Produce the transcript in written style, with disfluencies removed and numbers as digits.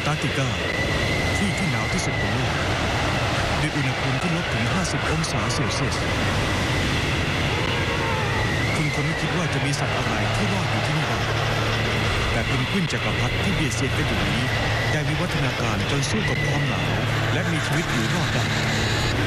าร์กติกาที่หนาวที่สุดบนโลกด้วยอุณหภูมิที่ลบถึง 50 องศาเซลเซียสคุณคงไม่คิดว่าจะมีสัตว์อะไรที่รอดอยู่ที่นี่ได้แต่เพนกวินจักรพรรดิที่เบียดเสียดกันอยู่นี้ได้วิวัฒนาการจนสู้กับความหนาวและมีชีวิตอยู่รอดได้